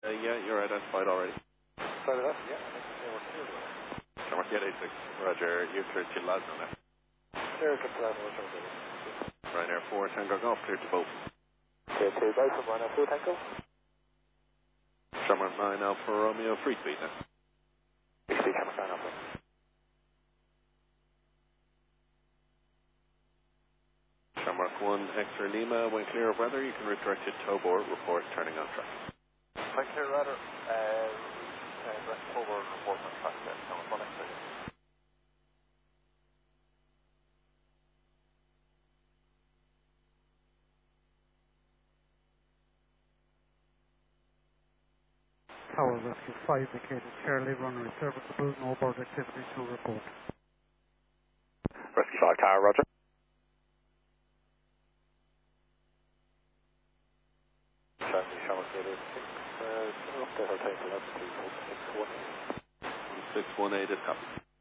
Yeah, you're identified already. Sorry about that. Yeah, we're clear. Shamrock 886. Roger, you're clear to Lasno now. Clear to Lasno. Ryanair 4 Tango Golf, clear to both. Clear to both from Ryanair 4 Tango. Shamrock 9 Alpha Romeo, free speed now. Free speed, Shamrock 9 Alpha. Shamrock 1 X-ray Lima, when clear of weather, you can route directed to Tobor, report turning on track. When clear of weather, direct Tobor, report on track there. Shamrock 1 X-ray. Tower Rescue 5 indicated Charlie runway serviceable, no board activity to report. Rescue 5 Tower, roger. Charlie, Shamrock 886, the hotel to 618 is copied. 618 is copied.